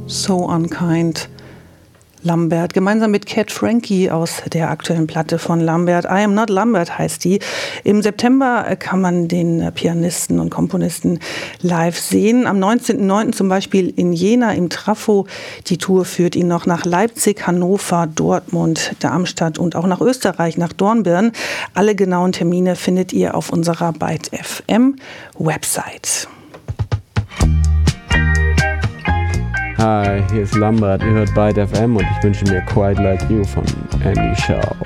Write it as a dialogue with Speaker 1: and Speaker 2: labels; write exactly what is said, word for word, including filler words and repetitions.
Speaker 1: So Unkind. Lambert, gemeinsam mit Cat Frankie aus der aktuellen Platte von Lambert. I Am Not Lambert heißt die. Im September kann man den Pianisten und Komponisten live sehen. Am neunzehnten neunten zum Beispiel in Jena im Trafo. Die Tour führt ihn noch nach Leipzig, Hannover, Dortmund, Darmstadt und auch nach Österreich, nach Dornbirn. Alle genauen Termine findet ihr auf unserer Byte F M Website.
Speaker 2: Hi, hier ist Lambert, ihr hört Byte F M und ich wünsche mir Quite Like You von Andy Shaw.